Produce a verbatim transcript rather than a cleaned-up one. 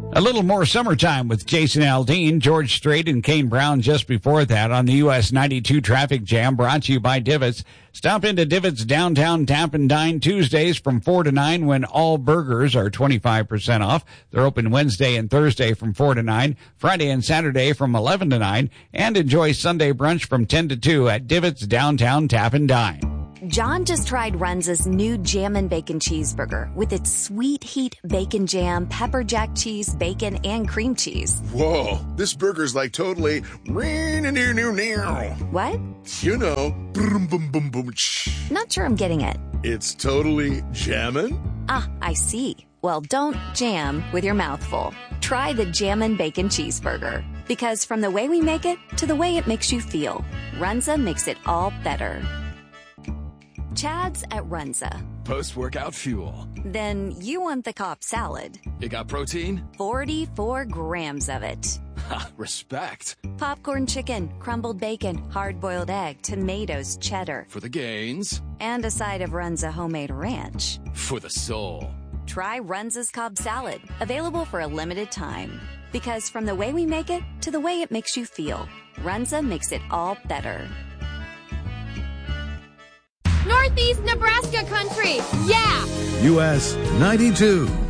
A little more summertime with Jason Aldean, George Strait, and Kane Brown just before that on the U S ninety-two Traffic Jam, brought to you by Divots. Stop into Divots downtown Tap and Dine Tuesdays from four to nine when all burgers are twenty-five percent off. They're open Wednesday and Thursday from four to nine, Friday and Saturday from eleven to nine, and enjoy Sunday brunch from ten to two at Divots downtown Tap and Dine. John just tried Runza's new Jammin' Bacon Cheeseburger with its sweet heat bacon jam, pepper jack cheese, bacon, and cream cheese. Whoa, this burger's like totally... What? You know, boom, boom, boom, boom. Not sure I'm getting it. It's totally jammin'? Ah, I see. Well, don't jam with your mouth full. Try the Jammin' Bacon Cheeseburger. Because from the way we make it to the way it makes you feel, Runza makes it all better. Chad's at Runza. Post-workout fuel. Then you want the Cobb salad. It got protein? forty-four grams of it. Ha, respect. Popcorn chicken, crumbled bacon, hard-boiled egg, tomatoes, cheddar. For the gains. And a side of Runza homemade ranch. For the soul. Try Runza's Cobb salad. Available for a limited time. Because from the way we make it to the way it makes you feel, Runza makes it all better. Northeast Nebraska country, yeah! U S ninety-two.